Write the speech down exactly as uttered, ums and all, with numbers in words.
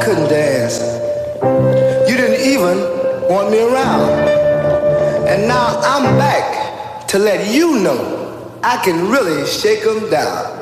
couldn't dance. You didn't even want me around. And now I'm back to let you know I can really shake 'em down.